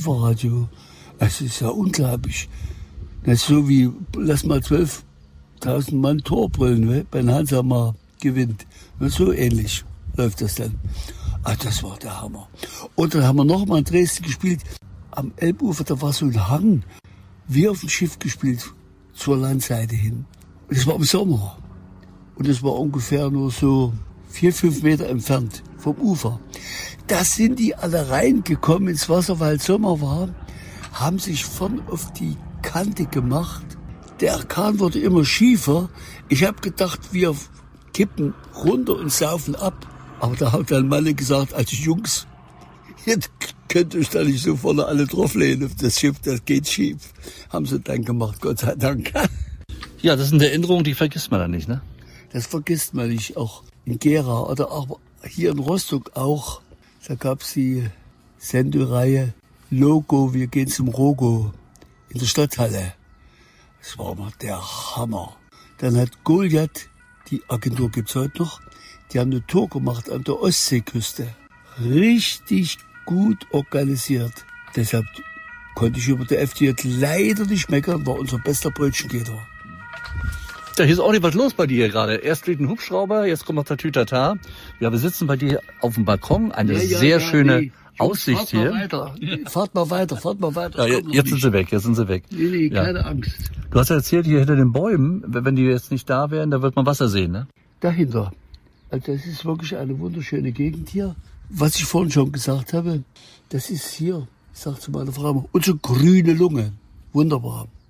Uferradio. Es ist ja unglaublich. Das ist so wie, lass mal 12.000 Mann Tor brüllen, ne? Wenn Hansa mal gewinnt. So ähnlich läuft das dann. Ah, das war der Hammer. Und dann haben wir noch mal in Dresden gespielt. Am Elbufer, da war so ein Hang. Wie auf dem Schiff gespielt, zur Landseite hin. Und das war im Sommer. Und das war ungefähr nur so 4-5 Meter entfernt vom Ufer. Da sind die alle reingekommen ins Wasser, weil Sommer war, haben sich vorn auf die Kante gemacht. Der Kahn wurde immer schiefer. Ich habe gedacht, wir kippen runter und saufen ab. Aber da hat dann Mann gesagt, also Jungs, ihr könnt euch da nicht so vorne alle drauflehnen auf das Schiff, das geht schief. Haben sie dann gemacht, Gott sei Dank. Ja, das sind Erinnerungen, die vergisst man dann nicht, ne? Das vergisst man nicht, auch in Gera oder auch hier in Rostock auch. Da gab's die Sendereihe Logo, wir gehen zum Rogo in der Stadthalle. Das war mal der Hammer. Dann hat Goliath, die Agentur gibt's heute noch, die haben eine Tour gemacht an der Ostseeküste. Richtig gut organisiert. Deshalb konnte ich über der FD leider nicht meckern, war unser bester Brötchengeber. Ja, hier ist auch nicht was los bei dir gerade. Erst fliegt ein Hubschrauber, jetzt kommt noch der Tütata. Ja, wir sitzen bei dir auf dem Balkon. Eine sehr schöne Aussicht hier. Fahrt mal weiter. Ja, jetzt sind sie weg. Nee, keine Angst. Du hast ja erzählt, hier hinter den Bäumen, wenn die jetzt nicht da wären, da wird man Wasser sehen, ne? Dahinter. Also das ist wirklich eine wunderschöne Gegend hier. Was ich vorhin schon gesagt habe, das ist hier, ich sag zu meiner Frau, unsere grüne Lunge. Wunderbar.